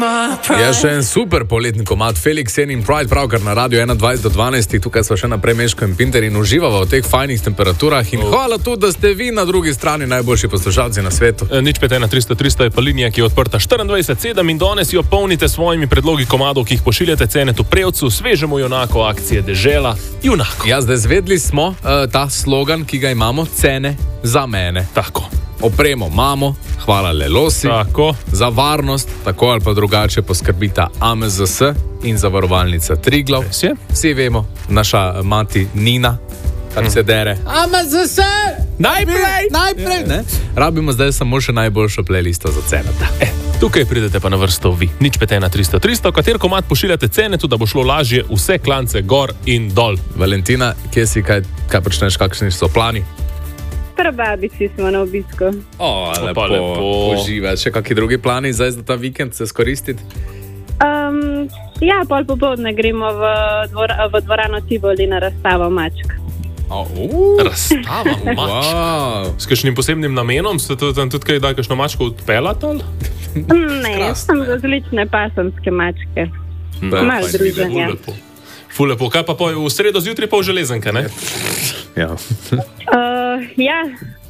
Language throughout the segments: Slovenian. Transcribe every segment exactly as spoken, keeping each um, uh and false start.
Je še en super poletni komad Felix Sen in Pride, pravkar na Radio ena dvajset do dvanajst, tukaj smo še naprej Meško in Pinter in uživamo v teh fajnih temperaturah in oh. hvala tudi, da ste vi na drugi strani najboljši poslušalci na svetu. E, nič pet ena tristo tristo je pa linija, ki je odprta štiriindvajset sedem in danes jo polnite s svojimi predlogi komadov, ki jih pošiljate Cenetu Prevcu, svežemu junaku akcije Dežela, junako. Ja, zdaj zvedli smo uh, ta slogan, ki ga imamo, cene za mene. Tako. Opremo imamo, hvala Lelosi, tako. Za varnost, tako ali pa drugače poskrbita A M Z S in zavarovalnica Triglav. Vsi vemo, naša mati Nina, kak mm. se dere. A M Z S! Najprej! Najprej! Ne? Rabimo zdaj samo še najboljšo playlisto za Ceneta. Eh, tukaj pridete pa na vrsto vi. Nič pet ena tristo tristo, kater komad pošiljate Cenetu, da bo šlo lažje vse klance gor in dol. Valentina, kje si, kaj, kaj počneš, kakšni so plani? Babici smo na obisku. O, lepo, lepo. Uživaš. Še kakšni drugi plani zdaj za ta vikend se skoristiti? Um, ja, pol popoldne gremo v, dvor, v dvorano Tivoli na razstavo mačk. Oh, uh. Razstava mačk? Wow. S kakšnim posebnim namenom? Ste tam tudi kaj, da kakšno mačko odpeljate? Ne, sem različne pasemske mačke. Malo druženja. Ful lepo. Kaj pa po, v sredo zjutraj pa v železenke, ne? Ja. Uh, ja.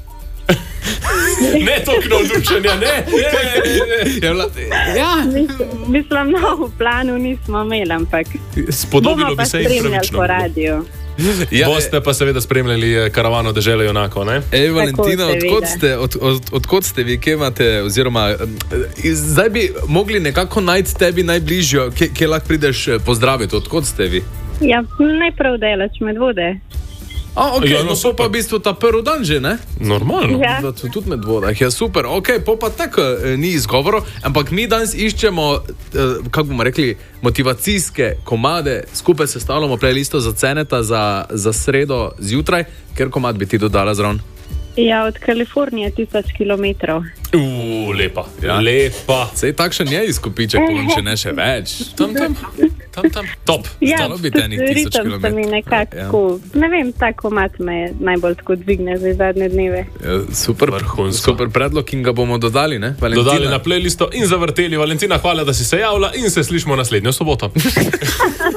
Ne toliko navdušenja, ne? Ja. Mislim, no, v planu nismo imeli, ampak spodobilo bi se jim pravično. Po radiju. Ja, boste pa seveda spremljali karavano Dežele junako, ne? Ej, Valentina, odkot ste, od, od, odkot ste vi, kje imate, oziroma zdaj bi mogli nekako najti tebi najbližjo, kje, kje lahko prideš pozdraviti, odkot ste vi? Ja, najprav delač med vode. A, ok, ja, no, no pa v bistvu ta prvi dan že, ne? Normalno. Ja. Da, tudi med vodah, ja, super. Ok, po pa tako eh, ni izgovorov, ampak mi danes iščemo, eh, kako bomo rekli, motivacijske komade, skupaj sestavljamo playlisto za Ceneta za, za sredo zjutraj. Ker komad bi ti dodala zraven? Ja, od Kalifornije tisoč kilometrov. Uuu, lepa, ja. Lepa. Sej takšen je izkupiček, če ne še več. Tam, tam, tam, tam. Top. Ja, tudi ritem se mi nekako, ja. Ne vem, ta komad me najbolj tako dvigne za zadnje dneve. Ja, super, super predlog in ga bomo dodali, ne? Valentina. Dodali na playlisto in zavrteli. Valentina, hvala, da si se javila in se slišimo naslednjo soboto.